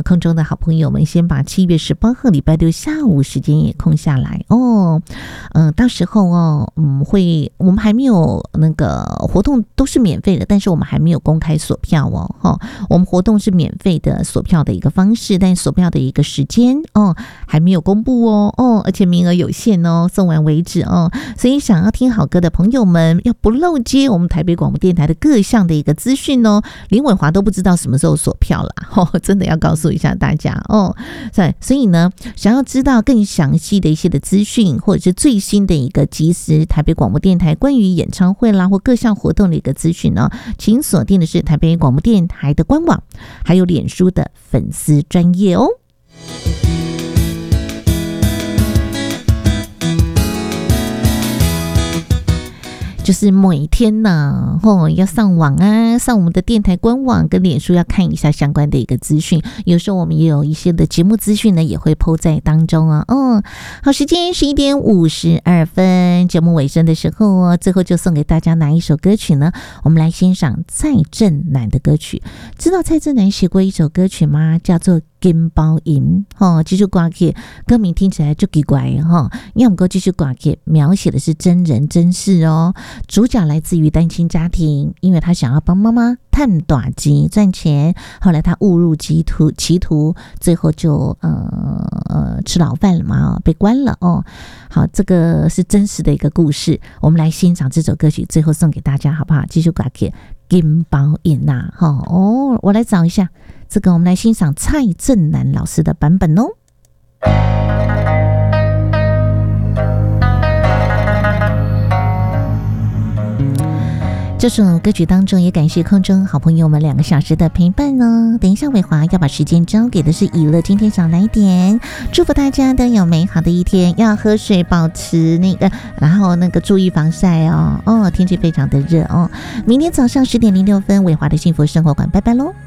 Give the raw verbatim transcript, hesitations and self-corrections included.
空中的好朋友们先把七月十八号礼拜六下午时间也空下来哦。嗯、呃，到时候哦，嗯，会我们还没有那个活动都是免费的，但是我们还没有公开锁票哦。哈、哦，我们活动是免费的锁票的一个方式，但锁票的一个时间哦还没有公布哦哦，而且名额有限哦，送完为止哦。所以想要听好歌的朋友们，要不漏接我们台北广播电台的各项的一个资讯哦。林伟华都不知道什么时候锁票啦，哦，真的要告诉一下大家哦。所以呢，想要知道更详细的一些的资讯，或者是最新的一个即时台北广播电台关于演唱会啦或各项活动的一个资讯呢，请锁定的是台北广播电台的官网，还有脸书的粉丝专页哦。就是每天呢、哦，要上网啊，上我们的电台官网跟脸书要看一下相关的一个资讯。有时候我们也有一些的节目资讯呢，也会 po 在当中啊。嗯，好，时间十一点五十二分，节目尾声的时候哦，最后就送给大家哪一首歌曲呢？我们来欣赏蔡振南的歌曲。知道蔡振南写过一首歌曲吗？叫做《金包银》哦，这首歌曲歌名听起来就奇怪哈，要不过这首歌曲描写的是真人真事哦。主角来自于单亲家庭，因为他想要帮妈妈探短集赚钱，后来他误入歧途，歧途最后就呃呃吃牢饭了嘛，被关了哦。好，这个是真实的一个故事，我们来欣赏这首歌曲，最后送给大家好不好？这首歌曲《金包银》呐，哈哦，我来找一下这个，我们来欣赏蔡振南老师的版本哦。这首歌曲当中也感谢空中好朋友们两个小时的陪伴呢。等一下伟华要把时间交给的是以乐今天少来点，祝福大家都有美好的一天，要喝水，保持那个，然后那个注意防晒哦。哦，天气非常的热哦。明天早上十点零六分，伟华的幸福生活馆，拜拜喽。